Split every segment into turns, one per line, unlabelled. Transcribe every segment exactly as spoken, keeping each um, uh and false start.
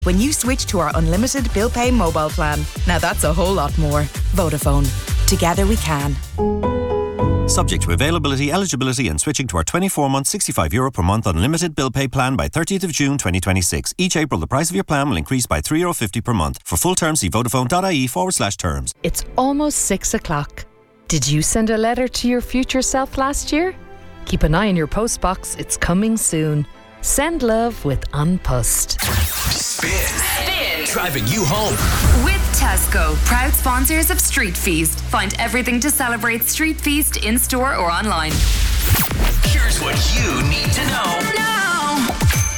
when you switch to our unlimited bill pay mobile plan. Now that's a whole lot more. Vodafone. Together we can.
Subject to availability, eligibility and switching to our twenty-four month sixty-five euro per month unlimited bill pay plan by thirtieth of June twenty twenty-six. Each April the price of your plan will increase by three euro fifty per month. For full terms see vodafone.ie forward slash terms.
It's almost six o'clock. Did you send a letter to your future self last year? Keep an eye on your postbox, it's coming soon. Send love with An Post.
Spin. Spin. Driving you home.
With Tesco, proud sponsors of Street Feast. Find everything to celebrate Street Feast in store or online.
Here's what you need to know.
Now.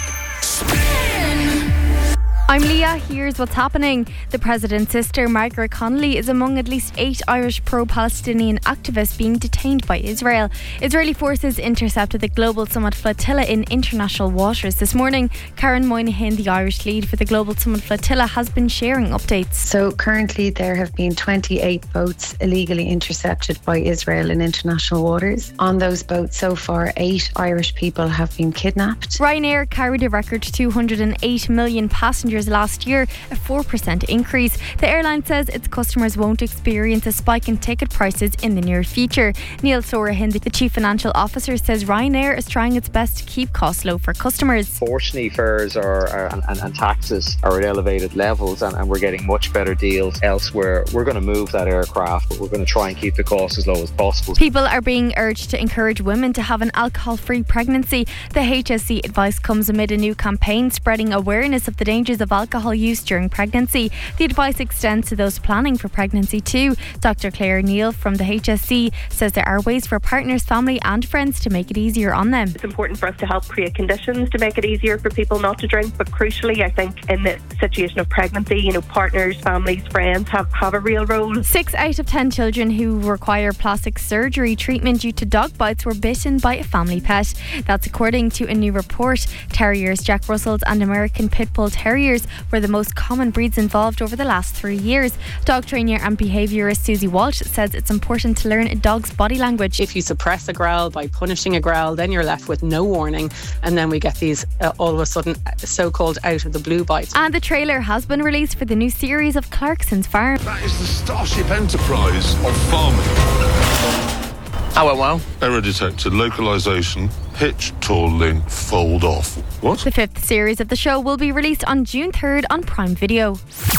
Spin.
I'm Leah, here's what's happening. The President's sister, Margaret Connolly, is among at least eight Irish pro-Palestinian activists being detained by Israel. Israeli forces intercepted the Global Summit flotilla in international waters this morning. Karen Moynihan, the Irish lead for the Global Summit flotilla, has been sharing updates.
So currently there have been twenty-eight boats illegally intercepted by Israel in international waters. On those boats so far, eight Irish people have been kidnapped.
Ryanair carried a record two hundred eight million passengers last year, a four percent increase. The airline says its customers won't experience a spike in ticket prices in the near future. Neil Sorahan, the Chief Financial Officer, says Ryanair is trying its best to keep costs low for customers.
Fortunately, fares are, are and, and, and taxes are at elevated levels, and, and we're getting much better deals elsewhere. We're going to move that aircraft, but we're going to try and keep the cost as low as possible.
People are being urged to encourage women to have an alcohol-free pregnancy. The H S C advice comes amid a new campaign spreading awareness of the dangers of alcohol use during pregnancy. The advice extends to those planning for pregnancy too. Doctor Claire Neal from the H S C says there are ways for partners, family and friends to make it easier on them.
It's important for us to help create conditions to make it easier for people not to drink, but crucially I think in the situation of pregnancy, you know, partners, families, friends have, have a real role.
Six out of ten children who require plastic surgery treatment due to dog bites were bitten by a family pet. That's according to a new report. Terriers, Jack Russells and American Pit Bull Terriers were the most common breeds involved over the last three years. Dog trainer and behaviourist Susie Walsh says it's important to learn a dog's body language.
If you suppress a growl by punishing a growl, then you're left with no warning, and then we get these uh, all of a sudden so-called out of the blue bites.
And the trailer has been released for the new series of Clarkson's Farm.
That is the Starship Enterprise of farming.
Oh, well, well.
Error detected, localisation, hitch, tall link, fold off. What?
The fifth series of the show will be released on June third on Prime Video.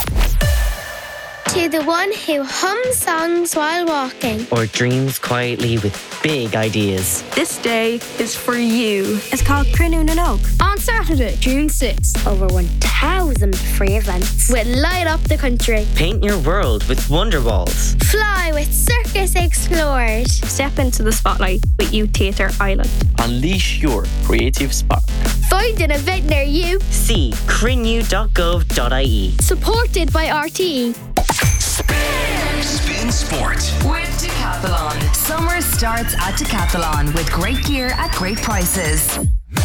To the one who hums songs while walking.
Or dreams quietly with big ideas.
This day is for you.
It's called Crunoon and Oak. On Saturday, June sixth. Over one thousand free events. With Light Up the Country.
Paint your world with Wonder Walls.
Fly with Circus Explorers.
Step into the spotlight with You Theatre Island.
Unleash your creative spark.
Find an event near you.
See crinew dot gov dot I E.
Supported by R T E.
Spin. Spin Sport.
With Decathlon. Summer starts at Decathlon with great gear at great prices.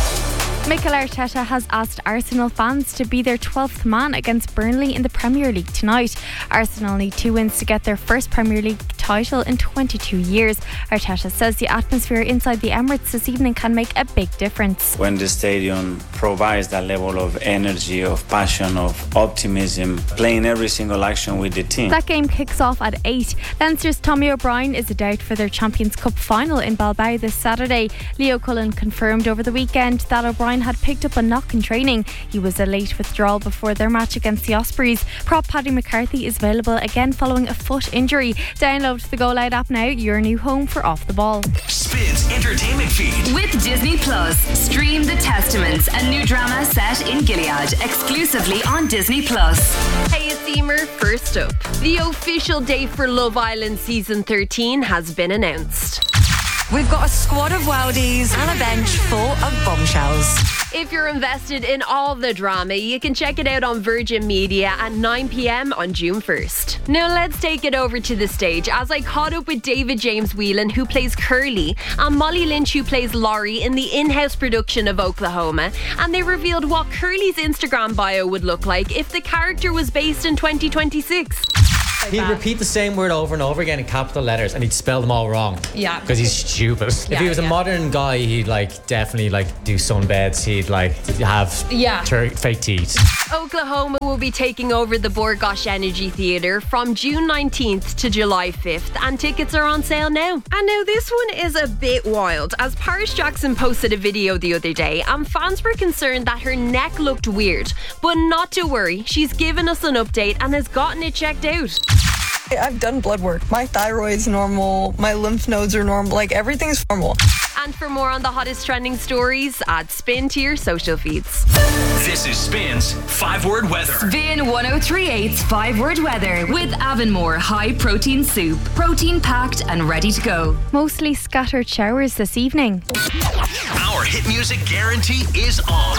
Mikel Arteta has asked Arsenal fans to be their twelfth man against Burnley in the Premier League tonight. Arsenal need two wins to get their first Premier League title in twenty-two years. Arteta says the atmosphere inside the Emirates this evening can make a big difference.
When the stadium provides that level of energy, of passion, of optimism, playing every single action with the team.
That game kicks off at eight. Leinster's Tommy O'Brien is a doubt for their Champions Cup final in Balboa this Saturday. Leo Cullen confirmed over the weekend that O'Brien had picked up a knock in training. He was a late withdrawal before their match against the Ospreys. Prop Paddy McCarthy is available again following a foot injury. Download the Go Loud app now, your new home for Off the Ball.
Spins entertainment feed.
With Disney Plus, stream The Testaments, a new drama set in Gilead, exclusively on Disney Plus.
Hey, it's Emer. First up, the official date for Love Island Season thirteen has been announced.
We've got a squad of worldies and a bench full of bombshells.
If you're invested in all the drama, you can check it out on Virgin Media at nine p.m. on June first. Now let's take it over to the stage as I caught up with David James Whelan, who plays Curly, and Molly Lynch, who plays Laurie, in the in-house production of Oklahoma, and they revealed what Curly's Instagram bio would look like if the character was based in twenty twenty-six.
He'd repeat the same word over and over again in capital letters, and he'd spell them all wrong.
Yeah.
Because he's stupid.
Yeah,
if he was a
yeah.
modern guy, he'd like definitely like do sunbeds. He'd like have
Yeah.
ter- fake teeth.
Oklahoma will be taking over the Borgosh Energy Theatre from June nineteenth to July fifth, and tickets are on sale now. And now this one is a bit wild, as Paris Jackson posted a video the other day and fans were concerned that her neck looked weird. But not to worry, she's given us an update and has gotten it checked out.
I've done blood work. My thyroid's normal, my lymph nodes are normal, like everything's normal.
And for more on the hottest trending stories, add Spin to your social feeds.
This is Spin's five-word weather.
Spin one oh three point eight's five-word weather with Avonmore High Protein Soup. Protein packed and ready to go.
Mostly scattered showers this evening.
Our hit music guarantee is on.